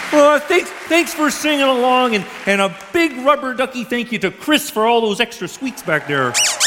Thanks for singing along, and a big rubber ducky thank you to Chris for all those extra squeaks back there.